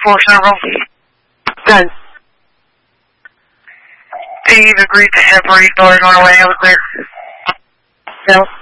portion of them? Done. You've agreed to have Brady going on away. I was there. No.